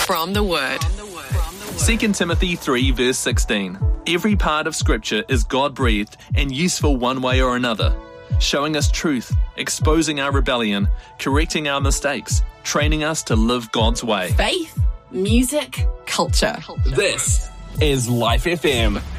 from the Word. 2 Timothy 3 verse 16. Every part of Scripture is God-breathed and useful one way or another, showing us truth, exposing our rebellion, correcting our mistakes, training us to live God's way. Faith, music, culture. This is Life FM.